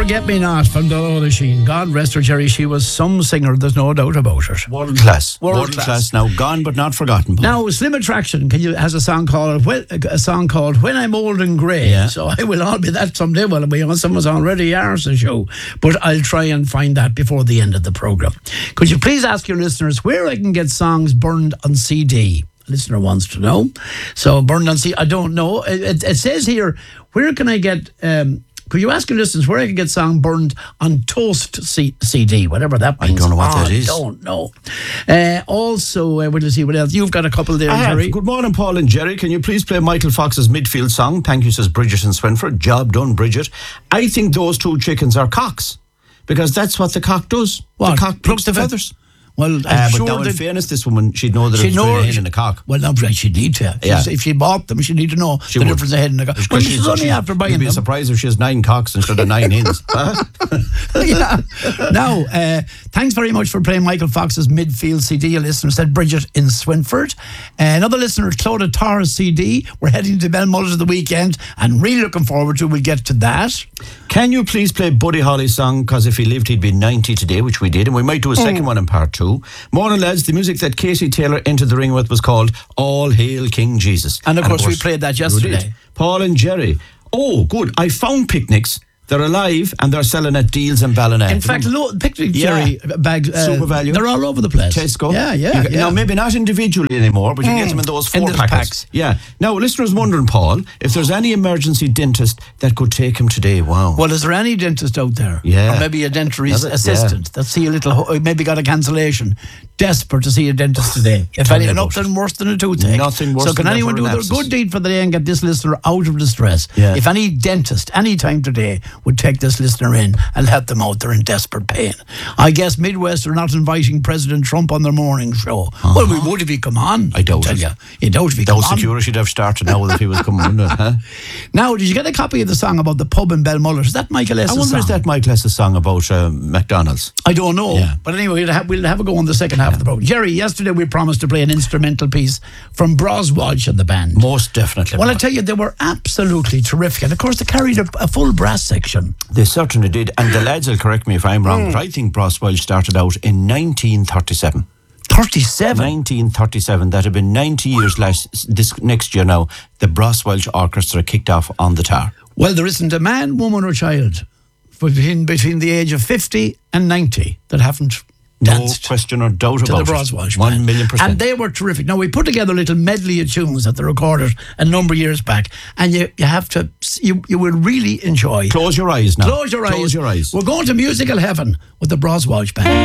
Forget-Me-Not from Dolores Sheen. God rest her, Jerry. She was some singer, there's no doubt about it. World class. Now gone but not forgotten. Paul. Now, Slim Attraction has a song called When I'm Old and Grey. Yeah. So I will all be that someday. Well, we on someone's already ours the show. But I'll try and find that before the end of the programme. Could you please ask your listeners where I can get songs burned on CD? Listener wants to know. So burned on CD, I don't know. It says here, where can I get... could you ask your listeners where I can get song burned on toast CD, whatever that means? I don't know what that is. I don't know. Also, we'll see what else. You've got a couple there, Jerry. Good morning, Paul and Jerry. Can you please play Michael Fox's midfield song? Thank you, says Bridget in Swinford. Job done, Bridget. I think those two chickens are cocks, because that's what the cock does. What? The cock plucks the feathers. Well, but now in fairness, this woman, she'd know that it's between a hen and a cock. Well, no, she'd need to. Yeah. If she bought them, she'd need to know the difference of a hen and a cock. Well, she's only after buying them. You'd be surprised if she has 9 cocks instead of 9 hens. Yeah. Now, thanks very much for playing Michael Fox's midfield CD. A listener said Bridget in Swinford. Another listener, Clodagh Torres CD. We're heading to Belmullet at the weekend and really looking forward to. We'll get to that. Can you please play Buddy Holly's song? Because if he lived, he'd be 90 today, which we did, and we might do a second one in part 2. Morning, lads. The music that Casey Taylor entered the ring with was called All Hail King Jesus. And of course we played that yesterday. Paul and Jerry. Oh, good. I found picnics. They're alive and they're selling at Deals and Ballina. In fact, picnic Jerry bags, Super Value. They're all over the place. Tesco. Yeah. Now, maybe not individually anymore, but you get them in those 4 packs. Yeah. Now, listeners wondering, Paul, if there's any emergency dentist that could take him today. Wow. Well, is there any dentist out there? Yeah. Or maybe a dentist assistant that see a little, maybe got a cancellation. Desperate to see a dentist today. If any, nothing worse than a toothache. Nothing worse. So can anyone do their good deed for the day and get this listener out of distress? Yeah. If any dentist, any time today, would take this listener in and help them out, they're in desperate pain. I guess Midwest are not inviting President Trump on their morning show. Well, we would if he come on. I doubt it. You doubt if he come on. Those security should have started now if he was coming on. Huh? Now, did you get a copy of the song about the pub in Belmullet? Is that Michael S.'s song? I wonder if that Michael S.'s song about McDonald's. I don't know. Yeah. But anyway, we'll have a go on the second half of the program. Jerry, yesterday we promised to play an instrumental piece from Bros Walsh and the band. Most definitely. Well, I tell you, they were absolutely terrific. And of course, they carried a full brass section. They certainly did. And the lads will correct me if I'm wrong, but I think Bros Walsh started out in 1937. 37? 1937. That had been 90 years this next year now. The Bros Walsh Orchestra kicked off on the tar. Well, there isn't a man, woman or child between the age of 50 and 90 that haven't danced. No question or doubt about it. To the Bros Walsh 1,000,000%. And they were terrific. Now, we put together a little medley of tunes that they recorded a number of years back, and you have to, you will really enjoy. Close your eyes now. Close your eyes. Close your eyes. We're going to musical heaven with the Bros Walsh Band.